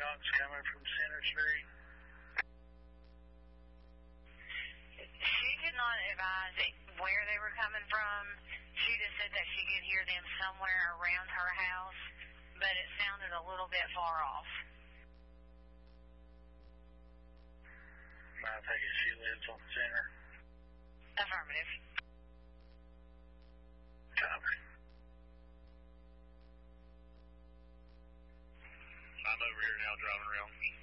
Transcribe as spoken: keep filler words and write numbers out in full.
shots coming from Center Street? She did not advise where they were coming from. She just said that she could hear them somewhere around her house, but it sounded a little bit far off. I take it she lives on Center. Affirmative. Copy. I'm over here now driving around.